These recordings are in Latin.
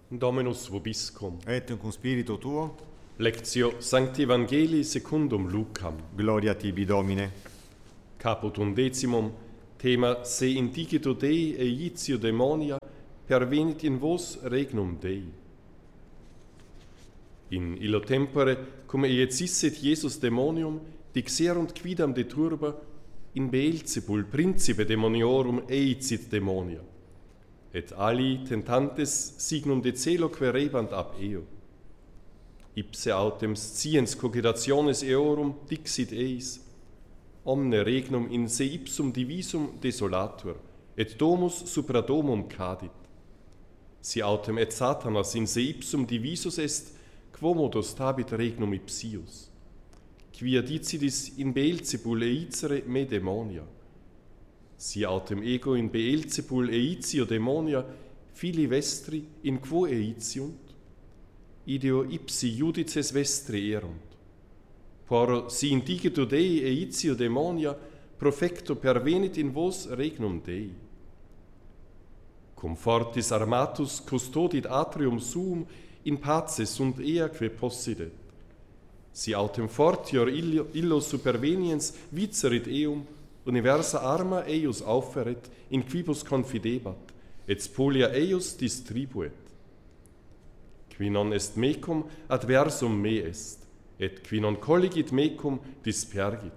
Dominus vobiscum. Et cum spiritu tuo, Lectio Sancti Evangelii secundum Lucam. gloria tibi Domine. Caput 11, Thema Se indigito Dei eiitio demonia, pervenit in vos regnum Dei. In illo tempore, cum eiecisset Jesus demonium, dixerunt quidam de turba, in Beelzebul principe demoniorum eicit demonia. Et ali tentantes signum de celo querebant ab eo. Ipse autem sciens cogitationes eorum dixit eis, omne regnum in se ipsum divisum desolatur, et domus supra domum cadit. Si autem et Satanas in se ipsum divisus est, quomodo stabit regnum ipsius. Quia dicidis in Beelzebul eicere me demonia. Si autem ego in Beelzebul eictio demonia, fili vestri in quo eictiunt? Ideo ipsi judices vestri erunt. Por si indigito Dei eictio demonia, profecto pervenit in vos regnum Dei. Cum fortis armatus custodit atrium suum in pace sunt eaque possidet. Si autem fortior illo superveniens vicerit eum, universa arma eius aufferet, in quibus confidebat, et spolia eius distribuet. Qui non est mecum, adversum me est, et qui non colligit mecum, dispergit.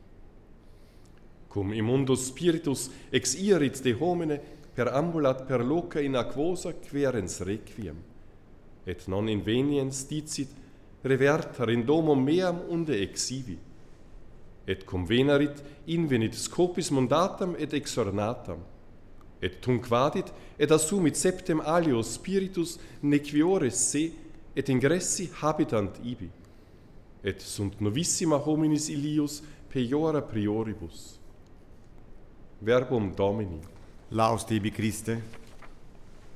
Cum immundus spiritus ex irit de homine, perambulat per loca in aquosa querens requiem, et non inveniens dicit, revertar in domum meam unde exivi, et cum venerit invenit scopis mundatam et exornatam, et tunc vadit et assumit septem alio spiritus nequiores se, et ingressi habitant ibi, et sunt novissima hominis illius peiora prioribus. Verbum Domini. Laus tibi Christe.